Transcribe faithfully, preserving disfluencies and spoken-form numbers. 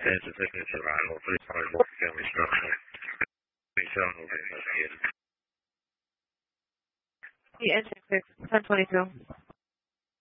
As a victim survival, three-part multi-family structure. twenty-seven will be investigated. The engine fix, ten twenty-two.